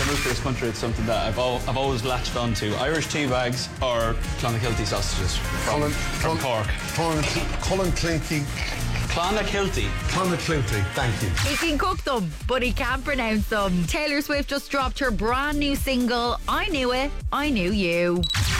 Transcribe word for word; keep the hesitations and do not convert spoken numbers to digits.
I moved to this country, it's something that I've, al- I've always latched on to. Irish tea bags or Clonakilty sausages from, Colin, from Cork. Colin, Colin Clinky. Clonakilty. Clonakilty, thank you. He can cook them, but he can't pronounce them. Taylor Swift just dropped her brand new single, I Knew It, I Knew You.